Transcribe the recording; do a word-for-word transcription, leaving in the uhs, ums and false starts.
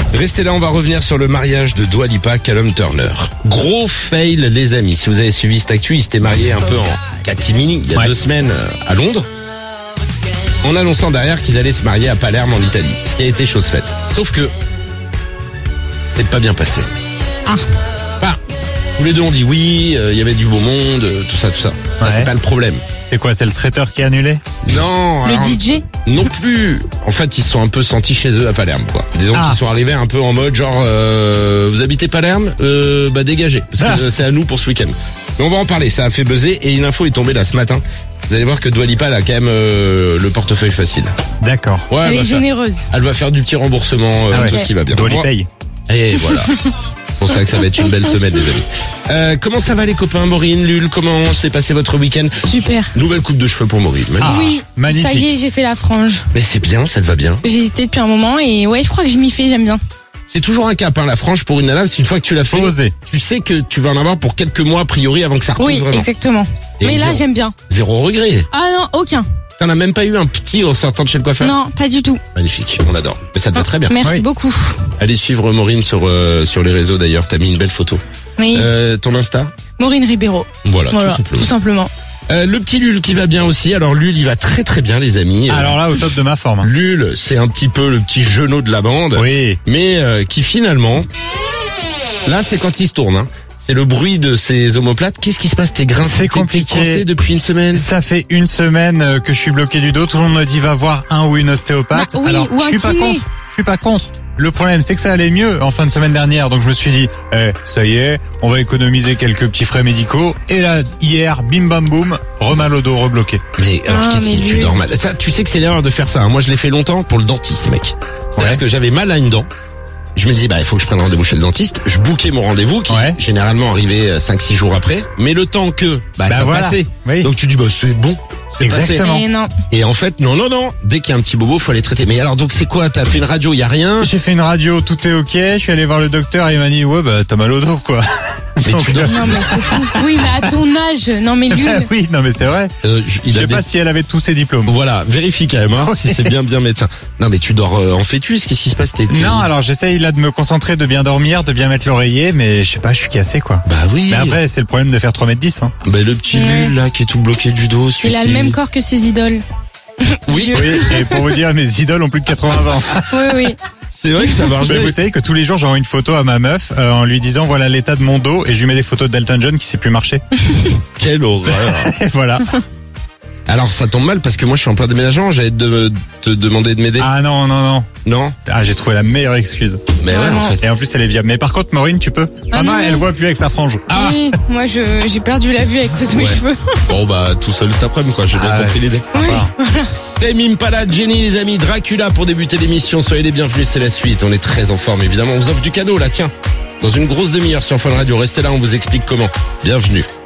Restez là, on va revenir sur le mariage de Dua Lipa, Callum Turner. Gros fail, les amis. Si vous avez suivi cette actu, il s'était marié un peu en catimini il y a ouais. deux semaines à Londres, en annonçant derrière qu'ils allaient se marier à Palerme en Italie. Ce qui a été chose faite. Sauf que c'est pas bien passé. Ah. Bah, tous les deux ont dit oui, il euh, y avait du beau monde, euh, tout ça, tout ça. Ça, ouais. c'est pas le problème. C'est quoi, c'est le traiteur qui a annulé? Non. Le alors, D J? Non plus. En fait, ils se sont un peu sentis chez eux à Palerme, quoi. Disons ah. qu'ils sont arrivés un peu en mode genre, euh, vous habitez Palerme? Euh, bah dégagez, parce que ah. c'est à nous pour ce week-end. Mais on va en parler, ça a fait buzzer et une info est tombée là ce matin. Vous allez voir que Dua Lipa, elle a quand même euh, le portefeuille facile. D'accord. Ouais, elle, elle est faire, généreuse. Elle va faire du petit remboursement, euh, ah ouais. tout ce qui va bien. Dua Lipa paye. Et voilà. C'est pour ça que ça va être une belle semaine, les amis. Euh, comment ça va les copains, Maureen, Lul? Comment s'est passé votre week-end? Super. Nouvelle coupe de cheveux pour Maureen. Ah, oui, magnifique. Ça y est, j'ai fait la frange. Mais c'est bien, ça te va bien. J'ai hésité depuis un moment et ouais, je crois que je m'y fais, j'aime bien. C'est toujours un cap, hein, la frange pour une nana, parce qu'une fois que tu l'as fait, Osez. tu sais que tu vas en avoir pour quelques mois a priori avant que ça repose oui, vraiment. Oui, exactement. Et mais zéro, là, j'aime bien. Zéro regret. Ah non, aucun. T'en as même pas eu un petit en sortant de chez le coiffeur? Non, pas du tout. Magnifique, on adore. Mais ça te va très bien. Merci oui. beaucoup. Allez suivre Maureen sur euh, sur les réseaux d'ailleurs, t'as mis une belle photo. Oui. Euh, ton Insta? Maureen Ribeiro. Voilà, voilà tout simplement. Tout simplement. Euh, le petit Lul qui va bien aussi. Alors Lul, il va très très bien les amis. Alors là, au top de ma forme. Hein. Lul, c'est un petit peu le petit genou de la bande. Oui. Mais euh, qui finalement, là c'est quand il se tourne. Hein. C'est le bruit de ses omoplates. Qu'est-ce qui se passe? T'es grincé, c'est compliqué. T'es coincé depuis une semaine. Ça fait une semaine que je suis bloqué du dos. Tout le monde me dit va voir un ou une ostéopathe. Bah, oui, Alors ou je suis un pas kiné. contre. Je suis pas contre. Le problème, c'est que ça allait mieux en fin de semaine dernière. Donc je me suis dit, eh, ça y est, on va économiser quelques petits frais médicaux. Et là, hier, bim bam boum, remal au dos, rebloqué. Mais alors Ah, qu'est-ce mais qui tu lui... dors mal? Ça, tu sais que c'est l'erreur de faire ça. Hein. Moi, je l'ai fait longtemps pour le dentiste, mec. C'est-à-dire Ouais. que j'avais mal à une dent. Je me dis, bah, il faut que je prenne rendez-vous chez le dentiste. Je bookais mon rendez-vous qui, ouais. généralement, arrivait cinq six jours après. Mais le temps que, bah, bah ça voilà. passait. Oui. Donc tu dis, bah, c'est bon. C'est Exactement. passé. Et non. Et en fait, non, non, non. Dès qu'il y a un petit bobo, faut aller traiter. Mais alors, donc, c'est quoi? T'as fait une radio, y a rien? J'ai fait une radio, tout est ok. Je suis allé voir le docteur et il m'a dit, ouais, bah, t'as mal au dos, quoi. Mais tu dors. Non, mais c'est fou. Oui, mais à ton âge. Non, mais lui. Bah oui, non, mais c'est vrai. Euh, je- il Je a sais des- pas si elle avait tous ses diplômes. Voilà, vérifie quand même, hein, si c'est bien, bien médecin. Non, mais tu dors euh, en fœtus, qu'est-ce qui se passe? T'es, t'es- Non, alors j'essaye là de me concentrer, de bien dormir, de bien mettre l'oreiller, mais je sais pas, je suis cassé, quoi. Bah oui. Mais après, c'est le problème de faire trois mètres dix, hein. Bah, le petit Ouais. Lul, là, qui est tout bloqué du dos, Il celui-ci. a le même corps que ses idoles. Oui, Oui, et pour vous dire, mes idoles ont plus de quatre-vingts ans. Oui, oui. c'est vrai que ça marche Mais bien. vous savez que tous les jours, j'envoie une photo à ma meuf euh, en lui disant voilà l'état de mon dos et je lui mets des photos d'Elton John qui sait plus marcher. Quelle horreur. Et voilà. Alors, ça tombe mal parce que moi, je suis en plein déménagement, j'allais te, te demander de m'aider. Ah non, non, non. Non? Ah, j'ai trouvé la meilleure excuse. Mais ouais, Vraiment. en fait. Et en plus, elle est viable. Mais par contre, Maureen, tu peux. Ah Ah non, non. elle voit plus avec sa frange. Ah. Oui, moi, je, j'ai perdu la vue à cause de mes Ouais. cheveux. Bon, bah, tout seul cet après-midi, quoi, j'ai bien Ah, compris l'idée. Oui. Tame Impala, Jenny, les amis, Dracula pour débuter l'émission. Soyez les bienvenus, c'est la suite. On est très en forme, évidemment. On vous offre du cadeau, là, tiens. Dans une grosse demi-heure sur Fun Radio. Restez là, on vous explique comment. Bienvenue.